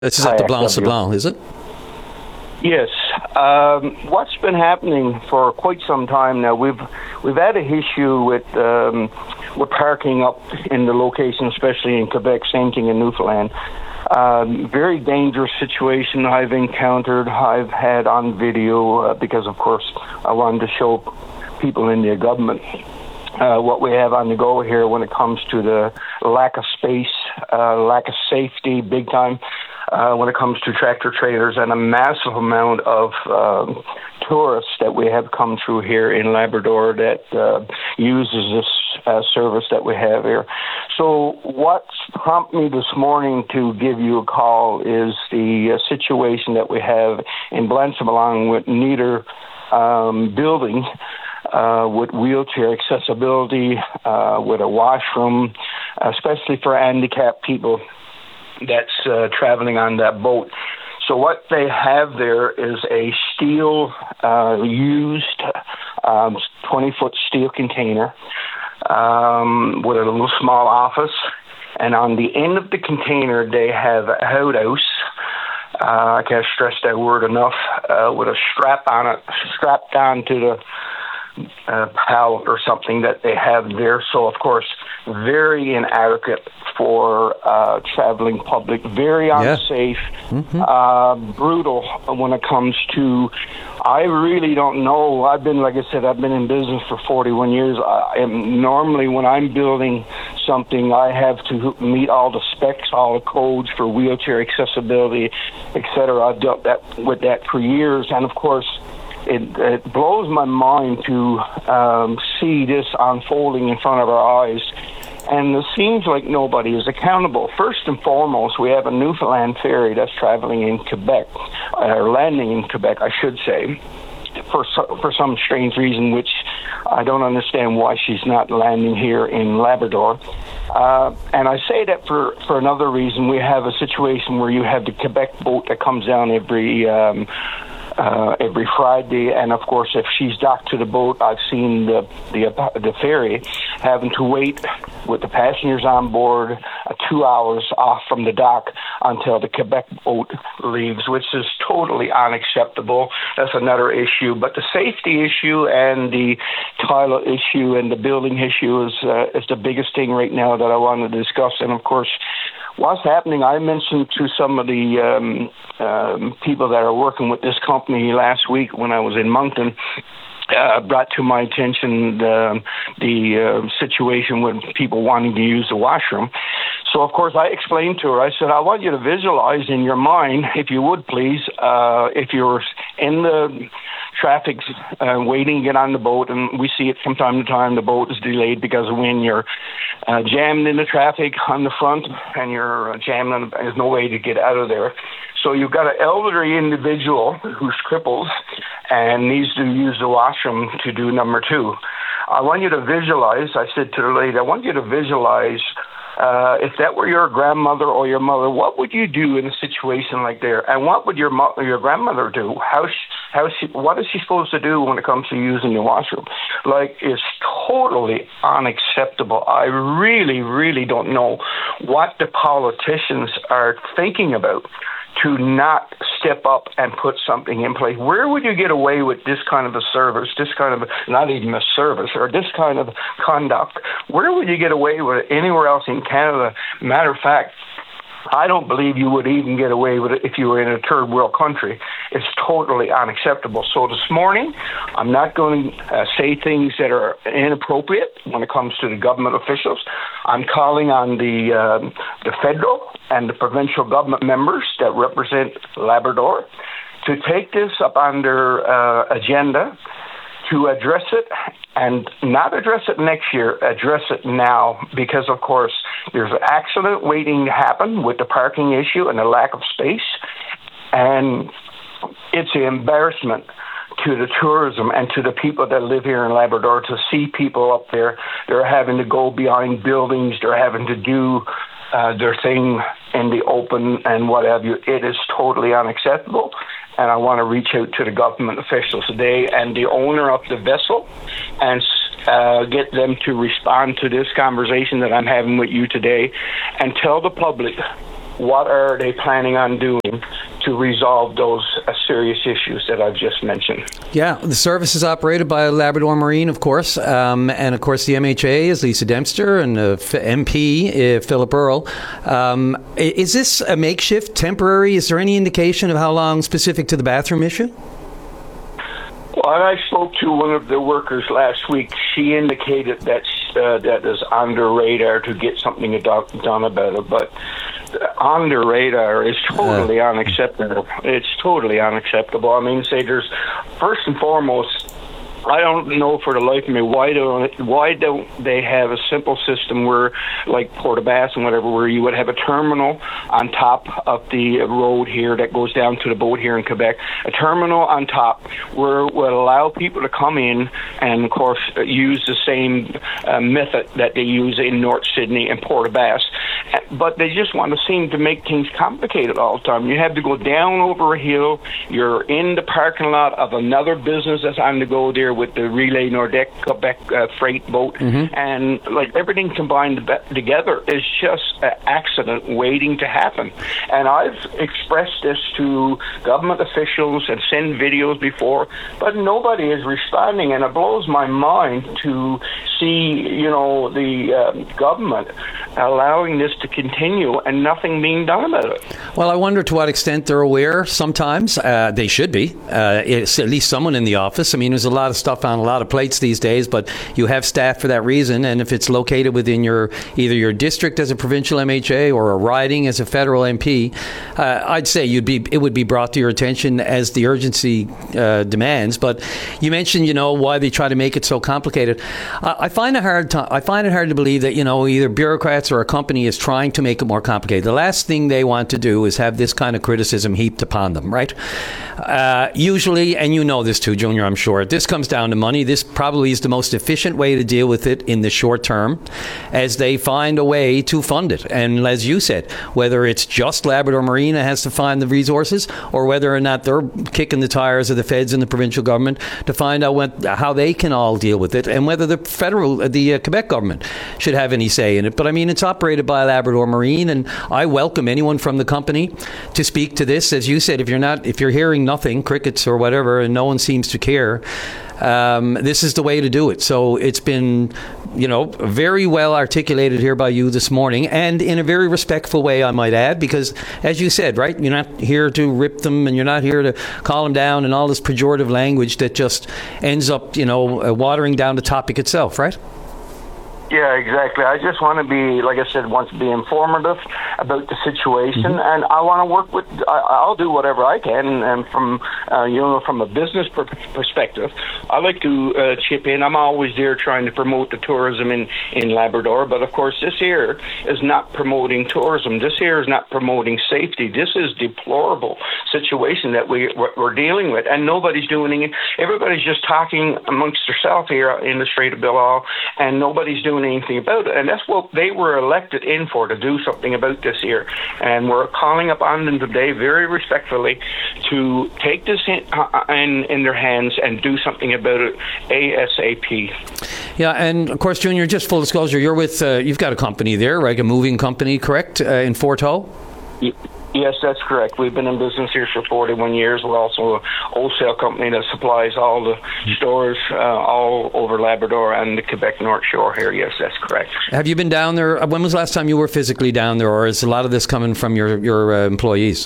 This is at the Blanc Sablon, is it? Yes. What's been happening for quite some time now, we've had an issue with parking up in the location, especially in Quebec, same thing in Newfoundland. Very dangerous situation I've encountered, I've had on video, because of course I wanted to show people in the government what we have on the go here when it comes to the lack of space, lack of safety, big time, when it comes to tractor trailers, and a massive amount of tourists that we have come through here in Labrador that uses this service that we have here. So what's prompted me this morning to give you a call is the situation that we have in Blanc Sablon with neither building with wheelchair accessibility, with a washroom, especially for handicapped people that's traveling on that boat. So what they have there is a steel, used 20-foot steel container with a little small office. And on the end of the container, they have an outhouse. I can't stress that word enough, with a strap on it, strapped down to the pallet or something that they have there. So, of course, very inadequate for traveling public, very unsafe, brutal when it comes to, I really don't know. Like I said, I've been in business for 41 years. Normally when I'm building something, I have to meet all the specs, all the codes for wheelchair accessibility, etc. I've dealt with that for years, and of course, it blows my mind to see this unfolding in front of our eyes. And it seems like nobody is accountable. First and foremost, we have a Newfoundland ferry that's traveling in Quebec, or landing in Quebec, I should say, for some strange reason, which I don't understand why she's not landing here in Labrador. And I say that for another reason. We have a situation where you have the Quebec boat that comes down every Friday, and of course, if she's docked to the boat, I've seen the ferry having to wait with the passengers on board 2 hours off from the dock until the Quebec boat leaves, which is totally unacceptable. That's another issue. But the safety issue and the toilet issue and the building issue is the biggest thing right now that I want to discuss. And of course, what's happening, I mentioned to some of the people that are working with this company last week when I was in Moncton, brought to my attention the situation with people wanting to use the washroom. So, of course, I explained to her, I said, I want you to visualize in your mind, if you would please, if you're in the traffic waiting to get on the boat, and we see it from time to time, the boat is delayed because of when you're jammed in the traffic on the front and you're jammed, there's no way to get out of there. So you've got an elderly individual who's crippled and needs to use the washroom to do number two. I want you to visualize, I said to the lady, I want you to visualize if that were your grandmother or your mother, what would you do in a situation like that? And what would your grandmother do? What is she supposed to do when it comes to using the washroom? Like, it's totally unacceptable. I really, really don't know what the politicians are thinking about to not step up and put something in place. Where would you get away with this kind of a service, this kind of, not even a service, or this kind of conduct? Where would you get away with it anywhere else in Canada? Matter of fact, I don't believe you would even get away with it if you were in a third world country. It's totally unacceptable. So this morning, I'm not going to say things that are inappropriate when it comes to the government officials. I'm calling on the federal and the provincial government members that represent Labrador to take this up on their agenda, to address it, and not address it next year, address it now, because, of course, there's an accident waiting to happen with the parking issue and the lack of space, and it's an embarrassment to the tourism and to the people that live here in Labrador to see people up there. They're having to go behind buildings, they're having to do their thing in the open and what have you. It is totally unacceptable. And I want to reach out to the government officials today and the owner of the vessel and get them to respond to this conversation that I'm having with you today and tell the public what are they planning on doing to resolve those serious issues that I've just mentioned. Yeah, the service is operated by Labrador Marine, of course, and of course the MHA is Lisa Dempster and MP Philip Earle. Is this a makeshift, temporary? Is there any indication of how long specific to the bathroom issue? Well, I spoke to one of the workers last week. She indicated that that is on the radar to get something done about it, but on the radar is totally unacceptable. It's totally unacceptable. I mean, say there's, first and foremost, I don't know for the life of me why don't they have a simple system where, like Port-aux-Basques and whatever, where you would have a terminal on top of the road here that goes down to the boat here in Quebec, a terminal on top where it would allow people to come in and, of course, use the same method that they use in North Sydney and Port-aux-Basques. But they just want to seem to make things complicated all the time. You have to go down over a hill. You're in the parking lot of another business that's on the go there with the Relay Nordic Quebec freight boat, and like everything combined together is just an accident waiting to happen. And I've expressed this to government officials and sent videos before, but nobody is responding, and it blows my mind to see, the government allowing this to continue and nothing being done about it. Well, I wonder to what extent they're aware. Sometimes they should be. It's at least someone in the office. I mean, there's a lot of stuff on a lot of plates these days, but you have staff for that reason. And if it's located within either your district as a provincial MHA or a riding as a federal MP, I'd say it would be brought to your attention as the urgency demands. But you mentioned, why they try to make it so complicated. I find it hard to believe that either bureaucrats or a company is trying to make it more complicated. The last thing they want to do is have this kind of criticism heaped upon them, right? Usually, and you know this too, Junior, I'm sure, this comes down to money. This probably is the most efficient way to deal with it in the short term as they find a way to fund it. And as you said, whether it's just Labrador Marine that has to find the resources or whether or not they're kicking the tires of the feds and the provincial government to find out how they can all deal with it and whether the Quebec government should have any say in it. But I mean, it's operated by Labrador Marine, and I welcome anyone from the company to speak to this. As you said, if you're hearing nothing, crickets or whatever, and no one seems to care, this is the way to do it. So it's been, very well articulated here by you this morning, and in a very respectful way, I might add, because as you said, right, you're not here to rip them and you're not here to call them down and all this pejorative language that just ends up, watering down the topic itself, right? Yeah, exactly. I just want to be, like I said, be informative about the situation, and I want to work with. I'll do whatever I can, and from a business perspective, I like to chip in. I'm always there trying to promote the tourism in Labrador, but of course, this here is not promoting tourism. This here is not promoting safety. This is deplorable situation that we're dealing with, and nobody's doing anything. Everybody's just talking amongst themselves here in the Strait of Bellagio, and nobody's doing anything about it. And that's what they were elected in for, to do something about this here. And we're calling upon them today very respectfully to take this in their hands and do something about it ASAP. Yeah, and of course, Junior, just full disclosure, you're with, you've got a company there, right? A moving company, correct, in Fort Howe? Yes, that's correct. We've been in business here for 41 years. We're also a wholesale company that supplies all the stores all over Labrador and the Quebec North Shore here. Yes, that's correct. Have you been down there? When was the last time you were physically down there, or is a lot of this coming from your employees?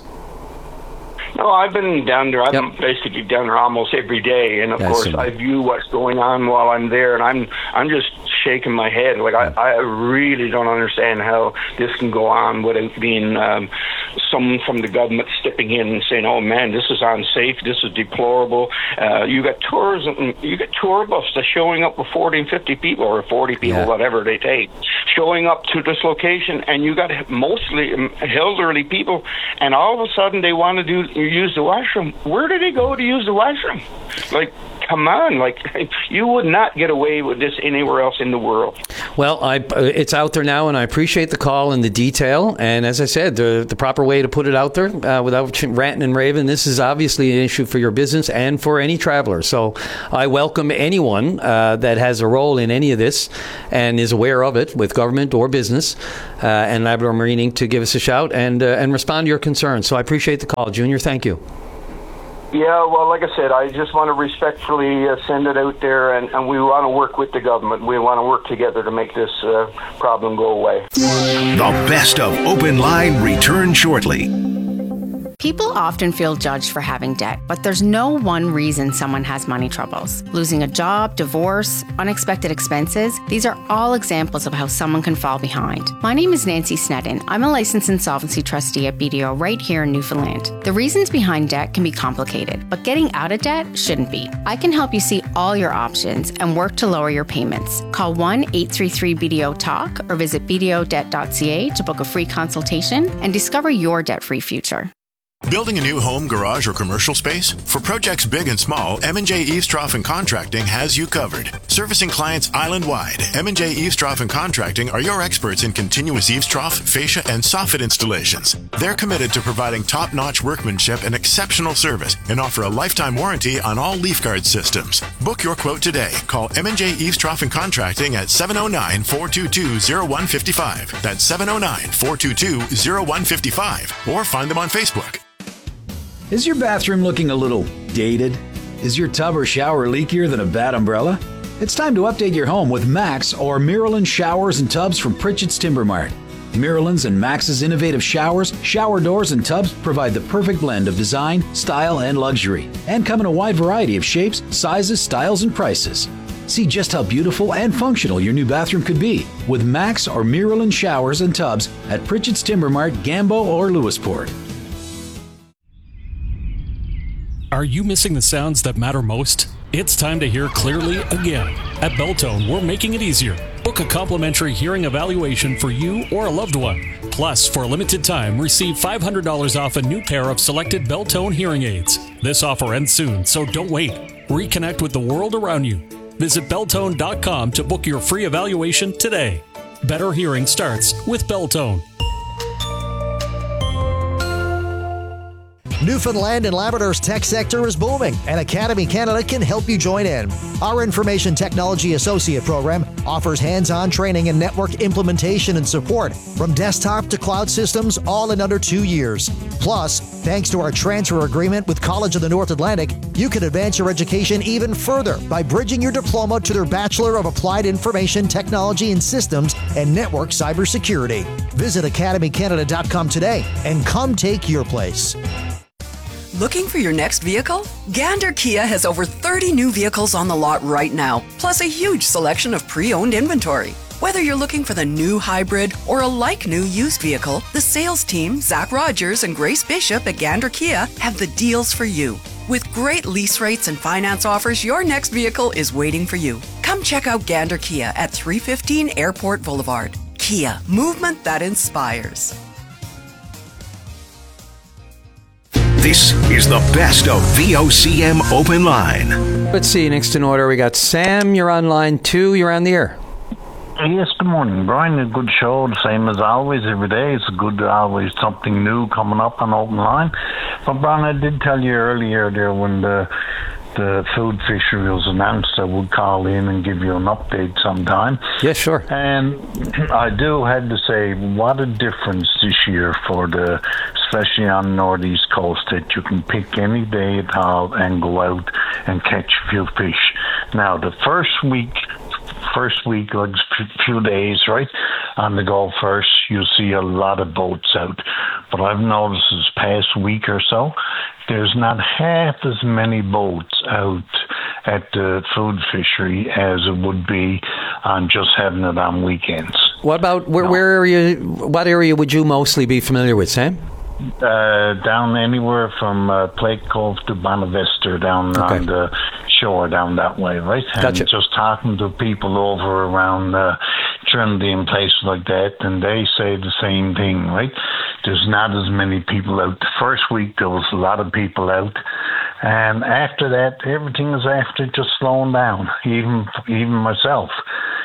No, I've been down there. I'm basically down there almost every day, and of course, I view what's going on while I'm there, and I'm just shaking my head. Like I really don't understand how this can go on without being someone from the government stepping in and saying, "Oh man, this is unsafe. This is deplorable." You got tour buses showing up with 40 and 50 people, or 40 people, whatever they take, showing up to this location, and you got mostly elderly people, and all of a sudden they want to use the washroom. Where do they go to use the washroom? Like, come on, you would not get away with this anywhere else in the world. Well, it's out there now, and I appreciate the call and the detail. And as I said, the proper way to put it out there without ranting and raving, this is obviously an issue for your business and for any traveler. So I welcome anyone that has a role in any of this and is aware of it with government or business and Labrador Marine Inc. to give us a shout and respond to your concerns. So I appreciate the call, Junior. Thank you. Yeah, well, like I said, I just want to respectfully send it out there, and we want to work with the government. We want to work together to make this problem go away. The best of Open Line returns shortly. People often feel judged for having debt, but there's no one reason someone has money troubles. Losing a job, divorce, unexpected expenses, these are all examples of how someone can fall behind. My name is Nancy Snedden. I'm a licensed insolvency trustee at BDO right here in Newfoundland. The reasons behind debt can be complicated, but getting out of debt shouldn't be. I can help you see all your options and work to lower your payments. Call 1-833-BDO-TALK or visit bdodebt.ca to book a free consultation and discover your debt-free future. Building a new home, garage, or commercial space? For projects big and small, M&J Eavestrough & Contracting has you covered. Servicing clients island-wide, M&J Eavestrough & Contracting are your experts in continuous eavestrough, fascia, and soffit installations. They're committed to providing top-notch workmanship and exceptional service and offer a lifetime warranty on all leaf guard systems. Book your quote today. Call M&J Eavestrough & Contracting at 709-422-0155. That's 709-422-0155. Or find them on Facebook. Is your bathroom looking a little dated? Is your tub or shower leakier than a bad umbrella? It's time to update your home with Max or Miralyn showers and tubs from Pritchett's Timber Mart. Miralyn's and Max's innovative showers, shower doors, and tubs provide the perfect blend of design, style, and luxury, and come in a wide variety of shapes, sizes, styles, and prices. See just how beautiful and functional your new bathroom could be with Max or Miralyn showers and tubs at Pritchett's Timber Mart, Gambo, or Lewisport. Are you missing the sounds that matter most? It's time to hear clearly again. At Beltone, we're making it easier. Book a complimentary hearing evaluation for you or a loved one. Plus, for a limited time, receive $500 off a new pair of selected Beltone hearing aids. This offer ends soon, so don't wait. Reconnect with the world around you. Visit Beltone.com to book your free evaluation today. Better hearing starts with Beltone. Newfoundland and Labrador's tech sector is booming, and Academy Canada can help you join in. Our Information Technology Associate program offers hands-on training and network implementation and support from desktop to cloud systems, all in under 2 years. Plus, thanks to our transfer agreement with College of the North Atlantic, you can advance your education even further by bridging your diploma to their Bachelor of Applied Information Technology and Systems and Network Cybersecurity. Visit academycanada.com today and come take your place. Looking for your next vehicle? Gander Kia has over 30 new vehicles on the lot right now, plus a huge selection of pre-owned inventory. Whether you're looking for the new hybrid or a like-new used vehicle, the sales team, Zach Rogers and Grace Bishop at Gander Kia, have the deals for you. With great lease rates and finance offers, your next vehicle is waiting for you. Come check out Gander Kia at 315 Airport Boulevard. Kia, movement that inspires. This is the best of VOCM Open Line. Let's see, next in order, we got Sam. You're on line 2. You're on the air. Yes, good morning, Brian. A good show, the same as always. Every day it's good, always something new coming up on Open Line. But, Brian, I did tell you earlier there when the food fishery was announced, I would call in and give you an update sometime. Yes, sure. And I do have to say, what a difference this year for especially on the northeast coast, that you can pick any day at all and go out and catch a few fish. Now, the first week, like a few days, right, on the Gulf first, you'll see a lot of boats out. But I've noticed this past week or so, there's not half as many boats out at the food fishery as it would be on just having it on weekends. What about, where area, what area would you mostly be familiar with, Sam? Down anywhere from Plate Cove to Bonavista, down on the shore down that way, right? Gotcha. And just talking to people over around Trinity and places like that, and they say the same thing, right? There's not as many people out. The first week there was a lot of people out, and after that everything is after just slowing down. Even myself,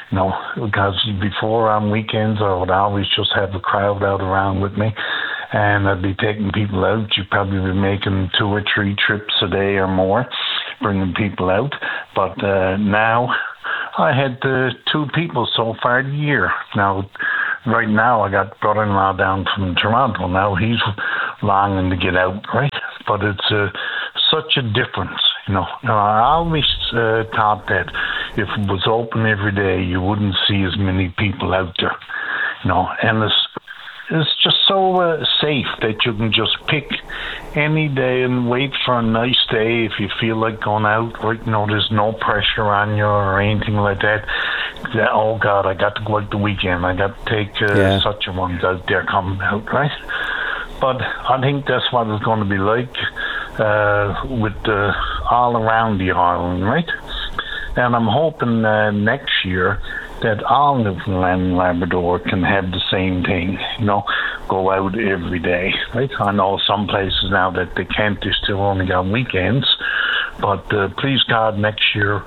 because before on weekends I would always just have a crowd out around with me, and I'd be taking people out. You'd probably be making 2 or 3 trips a day or more, bringing people out. But now I had 2 people so far a year. Now, right now I got brother-in-law down from Toronto. Now he's longing to get out, right? But it's such a difference, Now, I always thought that if it was open every day, you wouldn't see as many people out there, and it's just so safe that you can just pick any day and wait for a nice day if you feel like going out, right? There's no pressure on you or anything like that. Oh God, I got to go out the weekend. I got to take such a ones out there coming out, right? But I think that's what it's going to be like with all around the island, right? And I'm hoping next year that all Newfoundland and Labrador can have the same thing, go out every day, right? I know some places now that they can't, they still only got weekends, but please God, next year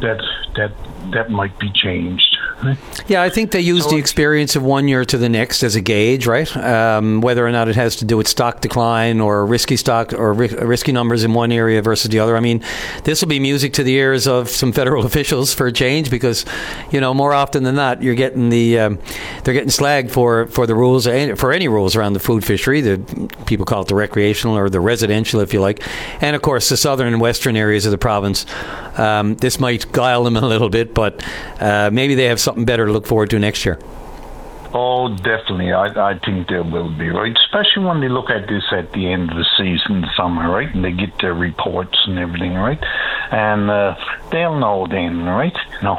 that might be changed. Right? Yeah, I think they use the experience of one year to the next as a gauge, right? Whether or not it has to do with stock decline or risky stock or risky numbers in one area versus the other. I mean, this will be music to the ears of some federal officials for a change, because, more often than not, you're getting they're getting slagged for the rules, for any rules around the food fishery. The people call it the recreational or the residential, if you like, and of course the southern and western areas of the province. This might guile them a little bit, but maybe they have something better to look forward to next year. Oh, definitely. I think there will be, right? Especially when they look at this at the end of the season, the summer, right? And they get their reports and everything, right? And they'll know then, right?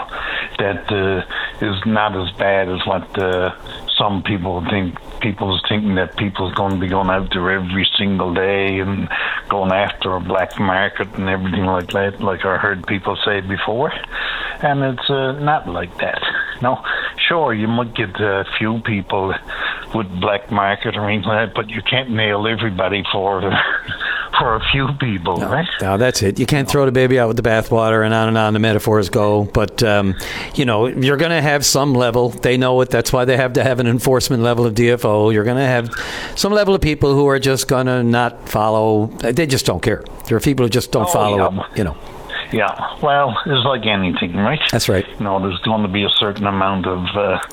That is not as bad as what some people think. People's thinking that people's going to be going out there every single day and going after a black market and everything like that, like I heard people say before. And it's not like that. Sure, you might get a few people with black market or anything like that, but you can't nail everybody for a few people, right? No, that's it. You can't throw the baby out with the bathwater, and on the metaphors go. But, you're going to have some level. They know it. That's why they have to have an enforcement level of DFO. You're going to have some level of people who are just going to not follow. They just don't care. There are people who just don't follow, Yeah, well, it's like anything, right? That's right. There's going to be a certain amount of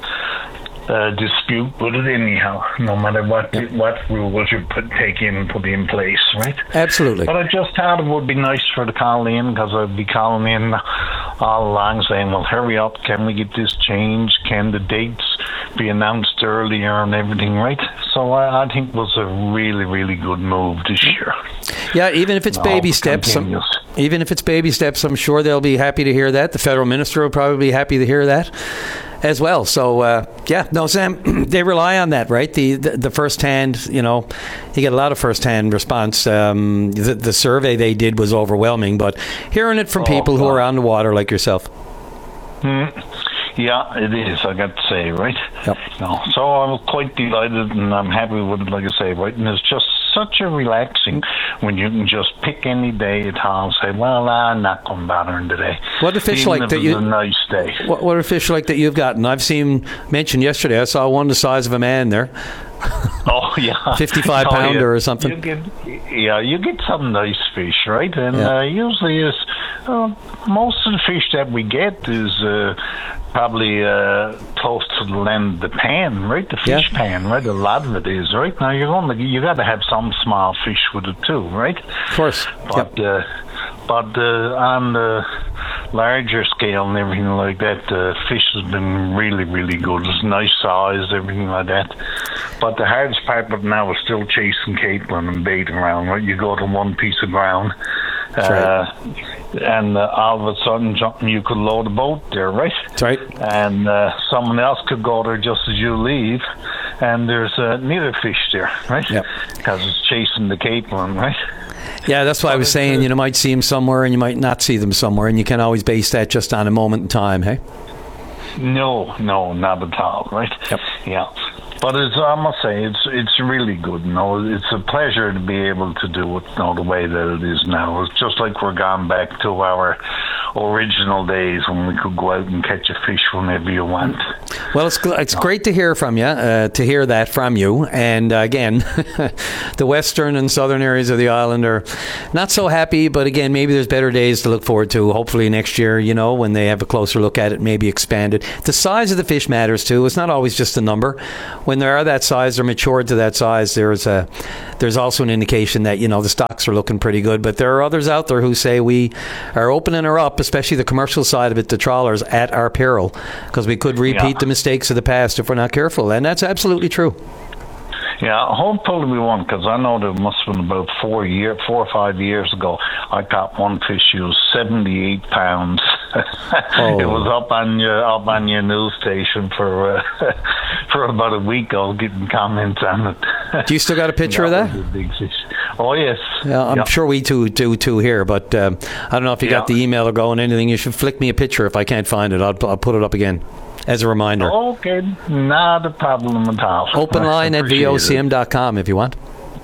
dispute with it anyhow, no matter what rules you take in and put in place, right? Absolutely. But I just thought it would be nice for the call in, because I'd be calling in all along saying, well, hurry up, can we get this changed? Can the dates be announced earlier and everything, right? So I think it was a really, really good move this year. Yeah, even if it's baby steps. Even if it's baby steps, I'm sure they'll be happy to hear that. The federal minister will probably be happy to hear that as well. So, Sam, they rely on that, right? The first-hand, you get a lot of first-hand response. The survey they did was overwhelming, but hearing it from people who are on the water like yourself. Yeah, it is, I got to say, right? Yep. So I'm quite delighted, and I'm happy with it, like I say, right? And it's just such a relaxing when you can just pick any day at home and say, well, I'm not going to bother today. What a fish like that you... a nice day. What a fish like that you've gotten. I've seen mentioned yesterday. I saw one the size of a man there. Oh, yeah. 55-pounder or something. You get some nice fish, right? And usually most of the fish that we get is probably close to the length of the pan, right? The fish pan, right? A lot of it is, right? Now you got to have some small fish with it too, right? Of course. But on the larger scale and everything like that, the fish has been really, really good. It's nice size, everything like that. But the hardest part of now is still chasing capelin and baiting around, right? You go to one piece of ground, and all of a sudden you could load a boat there, right? That's right. And someone else could go there just as you leave, and there's neither fish there, right? Yep. Because it's chasing the capelin, right? Yeah, that's why I was saying you might see them somewhere and you might not see them somewhere, and you can always base that just on a moment in time, hey? No, not at all, right? Yep. Yeah. But I must say, it's really good. It's a pleasure to be able to do it the way that it is now. It's just like we're gone back to our original days when we could go out and catch a fish whenever you want. Well, it's great to hear from you, to hear that from you. And again, the western and southern areas of the island are not so happy, but again, maybe there's better days to look forward to. Hopefully next year, when they have a closer look at it, maybe expand it. The size of the fish matters too. It's not always just a number. When they are that size, they're matured to that size, there's also an indication that, the stocks are looking pretty good. But there are others out there who say we are opening her up, especially the commercial side of it, to trawlers at our peril, because we could repeat the mistakes of the past if we're not careful. And that's absolutely true. Yeah, hopefully we won't, because I know there must have been about 4 or 5 years ago, I caught one fish. She was 78 pounds. It was up on your news station for about a week. I was getting comments on it. Do you still got a picture of that? Was a big fish. Oh yes. Yeah, I'm sure we do too here, but I don't know if you got the email or going anything. You should flick me a picture if I can't find it. I'll put it up again as a reminder. Okay, not a problem at all. Open line at vocm.com if you want.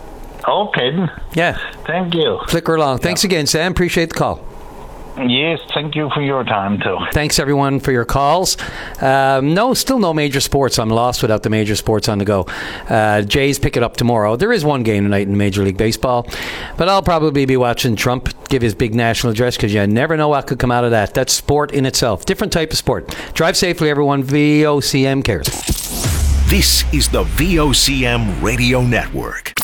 Okay. Yeah. Thank you. Flicker along. Thanks again, Sam. Appreciate the call. Yes, thank you for your time, too. Thanks, everyone, for your calls. Still no major sports. I'm lost without the major sports on the go. Jays pick it up tomorrow. There is one game tonight in Major League Baseball, but I'll probably be watching Trump give his big national address, because you never know what could come out of that. That's sport in itself. Different type of sport. Drive safely, everyone. VOCM cares. This is the VOCM Radio Network.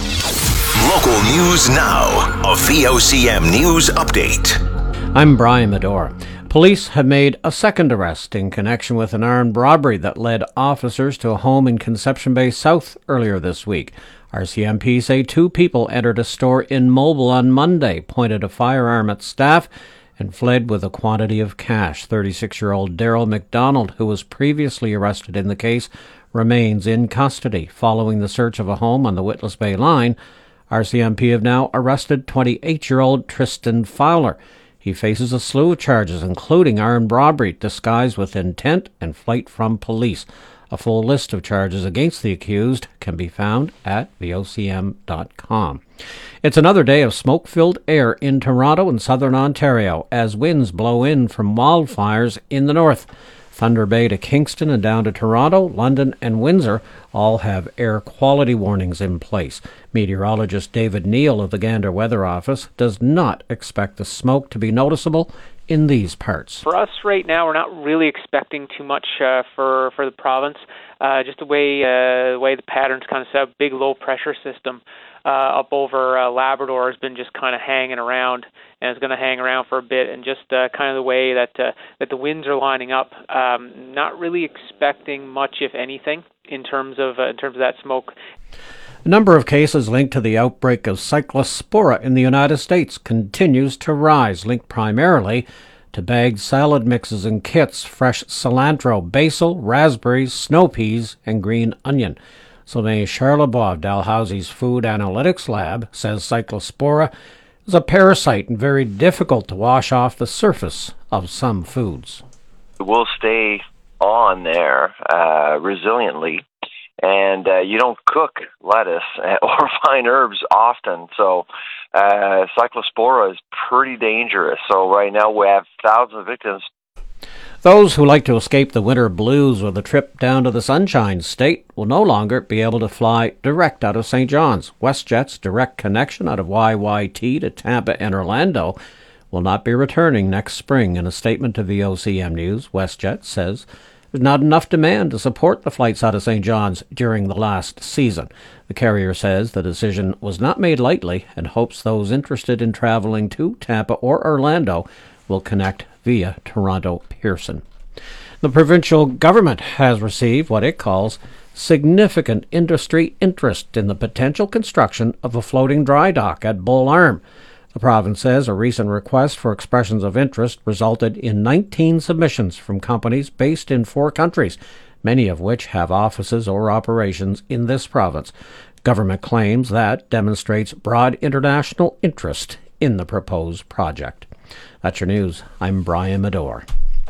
Local news now. A VOCM News Update. I'm Brian Medore. Police have made a second arrest in connection with an armed robbery that led officers to a home in Conception Bay South earlier this week. RCMP say 2 people entered a store in Mobile on Monday, pointed a firearm at staff, and fled with a quantity of cash. 36-year-old Daryl McDonald, who was previously arrested in the case, remains in custody. Following the search of a home on the Witless Bay line, RCMP have now arrested 28-year-old Tristan Fowler. He faces a slew of charges, including armed robbery, disguised with intent, and flight from police. A full list of charges against the accused can be found at vocm.com. It's another day of smoke-filled air in Toronto and southern Ontario as winds blow in from wildfires in the north. Thunder Bay to Kingston and down to Toronto, London and Windsor all have air quality warnings in place. Meteorologist David Neal of the Gander Weather Office does not expect the smoke to be noticeable in these parts. For us right now, we're not really expecting too much for the province. Just the way the pattern's kind of set up, big low pressure system up over Labrador has been just kind of hanging around, and it's going to hang around for a bit. And just kind of the way that the winds are lining up, not really expecting much, if anything, in terms of that smoke. The number of cases linked to the outbreak of Cyclospora in the United States continues to rise, linked primarily to bagged salad mixes and kits, fresh cilantro, basil, raspberries, snow peas, and green onion. Sylvain Charlebois of Dalhousie's Food Analytics Lab says Cyclospora is a parasite and very difficult to wash off the surface of some foods. It will stay on there resiliently, and you don't cook lettuce or fine herbs often, so Cyclospora is pretty dangerous. So right now we have thousands of victims. Those who like to escape the winter blues with a trip down to the Sunshine State will no longer be able to fly direct out of St. John's. WestJet's direct connection out of YYT to Tampa and Orlando will not be returning next spring. In a statement to VOCM News, WestJet says there's not enough demand to support the flights out of St. John's during the last season. The carrier says the decision was not made lightly and hopes those interested in traveling to Tampa or Orlando will connect via Toronto Pearson. The provincial government has received what it calls significant industry interest in the potential construction of a floating dry dock at Bull Arm. The province says a recent request for expressions of interest resulted in 19 submissions from companies based in 4 countries, many of which have offices or operations in this province. Government claims that demonstrates broad international interest in the proposed project. That's your news. I'm Brian Medore.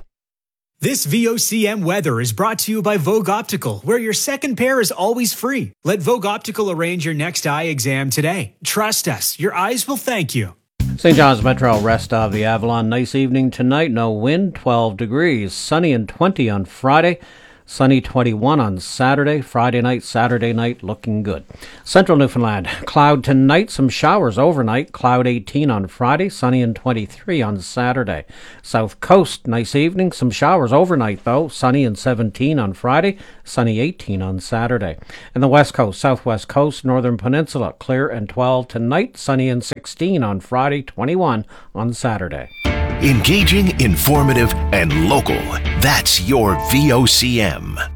This VOCM weather is brought to you by Vogue Optical, where your second pair is always free. Let Vogue Optical arrange your next eye exam today. Trust us, your eyes will thank you. St. John's Metro, rest of the Avalon. Nice evening tonight. No wind, 12 degrees. Sunny and 20 on Friday. Sunny 21 on Saturday. Friday night, Saturday night, looking good. Central Newfoundland, cloud tonight, some showers overnight. Cloud 18 on Friday, sunny and 23 on Saturday. South Coast, nice evening, some showers overnight though. Sunny and 17 on Friday, sunny 18 on Saturday. And the West Coast, Southwest Coast, Northern Peninsula, clear and 12 tonight, sunny and 16 on Friday, 21 on Saturday. Engaging, informative, and local. That's your VOCM.